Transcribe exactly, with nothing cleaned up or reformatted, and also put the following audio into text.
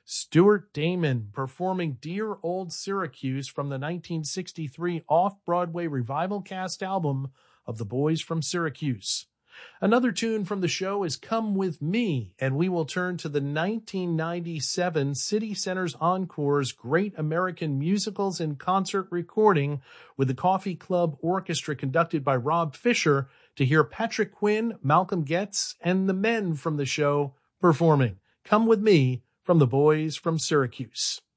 Stuart Damon performing Dear Old Syracuse from the nineteen sixty-three off-Broadway revival cast album of The Boys from Syracuse. Another tune from the show is Come With Me, and we will turn to the nineteen ninety-seven City Centers Encore's Great American Musicals in Concert recording with the Coffee Club Orchestra conducted by Rob Fisher to hear Patrick Quinn, Malcolm Getz, and the men from the show performing Come With Me from The Boys from Syracuse.